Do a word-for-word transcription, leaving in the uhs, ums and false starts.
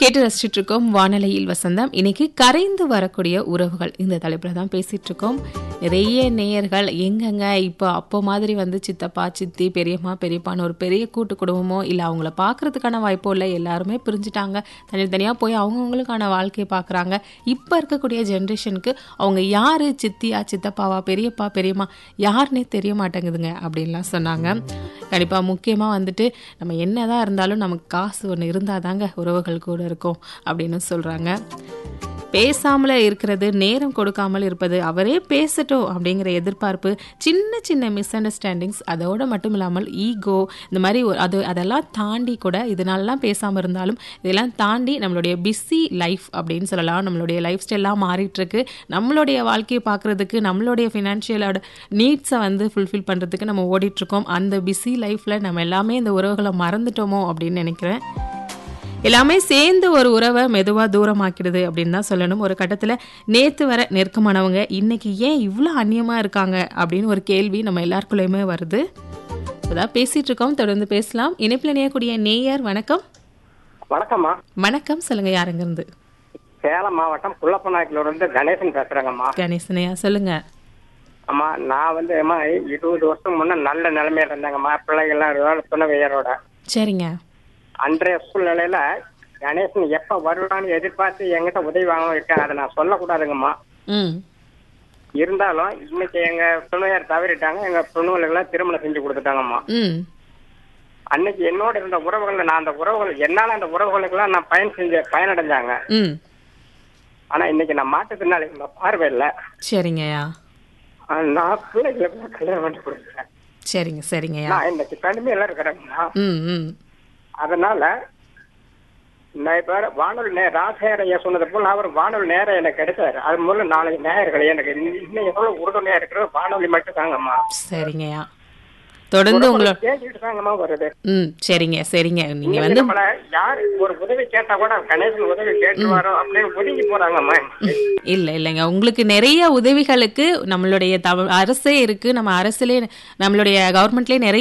கேட்டு ரசிச்சுட்டு இருக்கோம் வானலையில் வசந்தம். இன்னைக்கு கரைந்து வரக்கூடிய உறவுகள் இந்த தலைப்புல தான் பேசிட்டு இருக்கோம். நிறைய நேயர்கள் எங்கங்க இப்போ அப்போ மாதிரி வந்து சித்தப்பா சித்தி பெரியம்மா பெரியப்பான்னு ஒரு பெரிய கூட்டு குடும்பமோ இல்லை அவங்கள பார்க்கறதுக்கான வாய்ப்போ இல்லை, எல்லாருமே பிரிஞ்சுட்டாங்க. தனித்தனியாக போய் அவங்கவுங்களுக்கான வாழ்க்கையை பார்க்குறாங்க. இப்போ இருக்கக்கூடிய ஜென்ரேஷனுக்கு அவங்க யார் சித்தியா சித்தப்பாவா பெரியப்பா பெரியம்மா யாருன்னே தெரிய மாட்டேங்குதுங்க அப்படின்லாம் சொன்னாங்க. கண்டிப்பாக முக்கியமாக வந்துட்டு நம்ம என்னதான் இருந்தாலும் நமக்கு காசு ஒன்று இருந்தால் தாங்க உறவுகள் கூட இருக்கும் அப்படின்னு சொல்கிறாங்க. பேசாமல் இருக்கிறது, நேரம் கொடுக்காமல் இருப்பது, அவரே பேசட்டும் அப்படிங்கிற எதிர்பார்ப்பு, சின்ன சின்ன மிஸ் அண்டர்ஸ்டாண்டிங்ஸ், அதோடு மட்டும் இல்லாமல் ஈகோ, இந்த மாதிரி அது அதெல்லாம் தாண்டி கூட இதனாலலாம் பேசாமல் இருந்தாலும் இதெல்லாம் தாண்டி நம்மளுடைய பிஸி லைஃப் அப்படின்னு சொல்லலாம். நம்மளுடைய லைஃப் ஸ்டைல்லாம் மாறிட்டுருக்கு. நம்மளுடைய வாழ்க்கையை பார்க்குறதுக்கு, நம்மளுடைய ஃபினான்ஷியலோட நீட்ஸை வந்து ஃபுல்ஃபில் பண்ணுறதுக்கு நம்ம ஓடிட்டுருக்கோம். அந்த பிஸி லைஃப்பில் நம்ம எல்லாமே இந்த உறவுகளை மறந்துட்டோமோ அப்படின்னு நினைக்கிறேன். எல்லாமே சேர்ந்து ஒரு உறவை மெதுவாக தூரமாக்கிடுது அப்படின்னு தான் சொல்லணும். ஒரு கட்டத்தில் நேற்று வர நெருக்கமானவங்க இன்னைக்கு ஏன் இவ்வளோ அந்நியமாக இருக்காங்க அப்படின்னு ஒரு கேள்வி நம்ம எல்லாருக்குள்ளேயுமே வருது. இப்போதான் பேசிட்டு இருக்கோம், தொடர்ந்து பேசலாம். இணைப்பில் இணையக்கூடிய நேயர் வணக்கம். வணக்கம்மா. வணக்கம், சொல்லுங்க யாருங்க இருந்து? சேலம் மாவட்டம் குள்ளப்பநாயக்கிலூர் இருந்து கணேசன் பேசுறேங்கம்மா. கணேசனையா, சொல்லுங்க. அம்மா, நான் வந்து அம்மா இருபது வருஷம் முன்ன நல்ல நிலைமையில இருந்தேங்கம்மா. பிள்ளைகள்லாம் துணைவியரோட. சரிங்க. அன்றைய சூழ்நிலையில கணேசன் எப்ப வருவான்னு எதிர்பார்த்து எங்கிட்ட உதவி வாங்க இருக்கேன். அதை நான் சொல்லக்கூடாதுங்கம்மா. ம். இருந்தாலும் இன்னைக்கு எங்க துணையார் தவறிட்டாங்க. எங்க துணுவலுக்கெல்லாம் திருமணம் செஞ்சு கொடுத்துட்டாங்கம்மா. ம். அன்னைக்கு என்னோட இருந்த உறவுகள், நான் அந்த உறவுகள் என்னால அந்த உறவுகளுக்கெல்லாம் நான் பயன் செஞ்ச பயனடைஞ்சாங்க. ம். ஆனா இன்னைக்கு நான் மாற்றத்தினால பார்வை இல்லை. சரிங்கய்யா. நான் பிள்ளைகளுக்கு கல்யாணம் பண்ணி கொடுக்குறேன். சரிங்க சரிங்கய்யா. நான் இன்னைக்கு தனிமையில இருக்கிறேங்கம்மா. ம் ம். அதனால நான் இப்ப வானொலி நே ராசேரையா சொன்னது போல அவர் வானொலி நேரம் எனக்கு கிடைச்சாரு. அது மூலம் நாளைக்கு நேயர்கள் எனக்கு இன்னும் எவ்வளவு உறுதுணையா இருக்கிறது வானொலி மட்டும் தாங்கம்மா. சரிங்கய்யா, தொடர்ந்து உங்களோட கேட்டுட்டு தாங்கம்மா வருது. ம். சரிங்க சரிங்க. நீங்க வந்து யாரு ஒரு உதவி கேட்டா கூட கணேசன் உதவி கேட்டுவாரோ அப்படின்னு ஒதுங்கி போறாங்கம்மா. இல்ல இல்லைங்க, உங்களுக்கு நிறைய உதவிகளுக்கு நம்மளுடைய அரசே இருக்கு. நம்ம அரசுலேயே நம்மளுடைய கவர்மெண்ட்லயே நிறைய